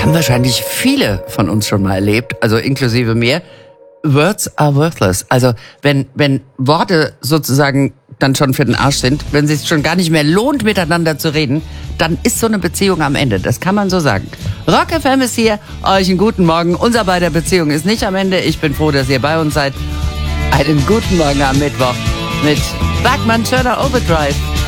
haben wahrscheinlich viele von uns schon mal erlebt, also inklusive mir. Words are worthless. Also wenn Worte sozusagen dann schon für den Arsch sind, wenn es sich schon gar nicht mehr lohnt, miteinander zu reden, dann ist so eine Beziehung am Ende. Das kann man so sagen. Rock FM ist hier. Euch einen guten Morgen. Unser beider Beziehung ist nicht am Ende. Ich bin froh, dass ihr bei uns seid. Einen guten Morgen am Mittwoch mit Bergmann Turner Overdrive.